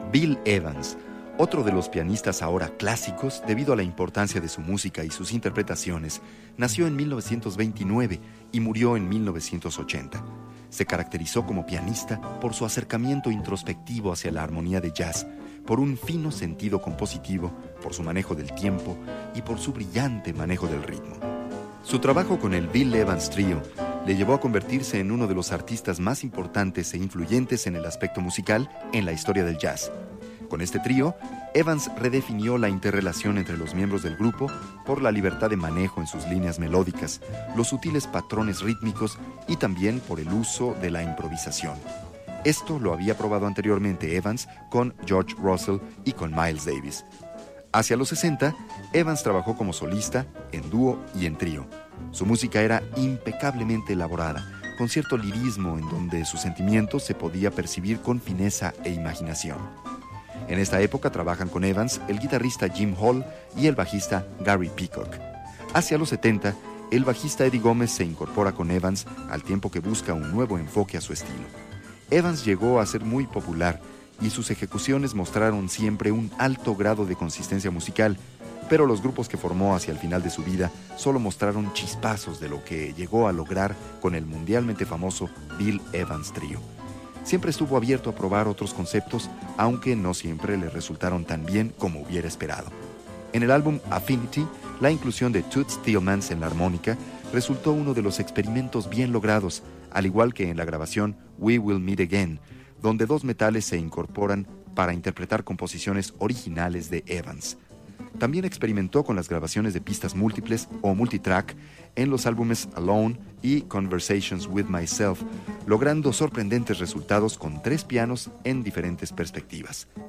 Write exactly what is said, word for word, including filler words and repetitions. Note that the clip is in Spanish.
Bill Evans, otro de los pianistas ahora clásicos debido a la importancia de su música y sus interpretaciones, nació en mil novecientos veintinueve y murió en mil novecientos ochenta. Se caracterizó como pianista por su acercamiento introspectivo hacia la armonía de jazz, por un fino sentido compositivo, por su manejo del tiempo y por su brillante manejo del ritmo. Su trabajo con el Bill Evans Trio le llevó a convertirse en uno de los artistas más importantes e influyentes en el aspecto musical en la historia del jazz. Con este trío, Evans redefinió la interrelación entre los miembros del grupo por la libertad de manejo en sus líneas melódicas, los sutiles patrones rítmicos y también por el uso de la improvisación. Esto lo había probado anteriormente Evans con George Russell y con Miles Davis. Hacia los sesenta, Evans trabajó como solista, en dúo y en trío. Su música era impecablemente elaborada, con cierto lirismo en donde sus sentimientos se podía percibir con fineza e imaginación. En esta época trabajan con Evans el guitarrista Jim Hall y el bajista Gary Peacock. Hacia los setenta, el bajista Eddie Gómez se incorpora con Evans al tiempo que busca un nuevo enfoque a su estilo. Evans llegó a ser muy popular y sus ejecuciones mostraron siempre un alto grado de consistencia musical, pero los grupos que formó hacia el final de su vida solo mostraron chispazos de lo que llegó a lograr con el mundialmente famoso Bill Evans Trio. Siempre estuvo abierto a probar otros conceptos, aunque no siempre le resultaron tan bien como hubiera esperado. En el álbum Affinity, la inclusión de Toots Thielemans en la armónica resultó uno de los experimentos bien logrados, al igual que en la grabación We Will Meet Again, donde dos metales se incorporan para interpretar composiciones originales de Evans. También experimentó con las grabaciones de pistas múltiples o multitrack en los álbumes Alone y Conversations with Myself, logrando sorprendentes resultados con tres pianos en diferentes perspectivas.